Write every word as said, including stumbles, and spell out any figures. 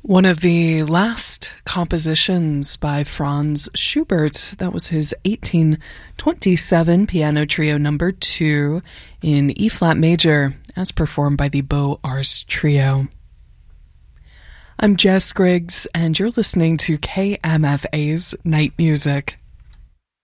One of the last compositions by Franz Schubert, that was his eighteen twenty-seven Piano Trio number two in E-flat major, as performed by the Beaux Arts Trio. I'm Jess Griggs, and you're listening to K M F A's Night Music.